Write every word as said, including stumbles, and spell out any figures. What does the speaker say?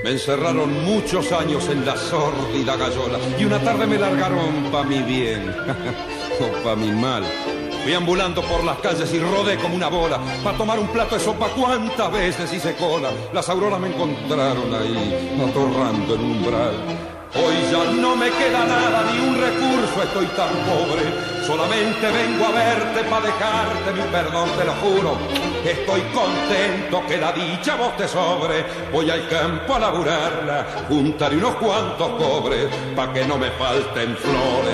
Me encerraron muchos años en la sórdida gallola y una tarde me largaron pa' mi bien o pa' mi mal. Fui ambulando por las calles y rodé como una bola pa' tomar un plato de sopa. ¿Cuántas veces hice cola? Las auroras me encontraron ahí, atorrando el umbral. Hoy ya no me queda nada, ni un recurso, estoy tan pobre. Solamente vengo a verte pa' dejarte mi perdón, te lo juro. Estoy contento que la dicha a vos te sobre. Voy al campo a laburarla, juntaré unos cuantos cobres pa' que no me falten flores.